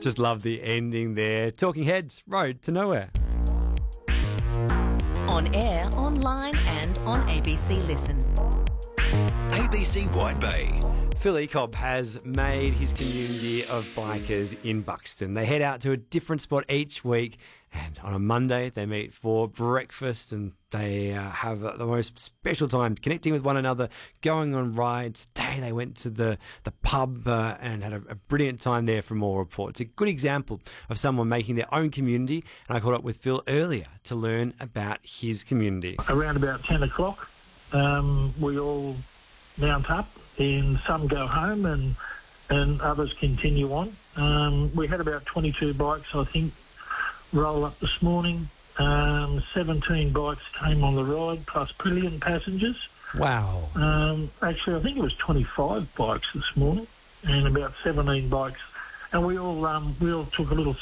Just love the ending there. Talking Heads, Road to Nowhere. On air, online and on ABC Listen. ABC White Bay. Phil Ecob has made his community of bikers in Buxton. They head out to a different spot each week, and on a Monday they meet for breakfast, and they have the most special time connecting with one another, going on rides. Today they went to the pub and had a brilliant time there for more reports. A good example of someone making their own community, and I caught up with Phil earlier to learn about his community. Around about 10 o'clock, we all mount up, and some go home and others continue on. We had about 22 bikes, I think, roll up this morning. 17 bikes came on the ride, plus brilliant passengers. Wow. Actually, I think it was 25 bikes this morning and about 17 bikes. And we all took a little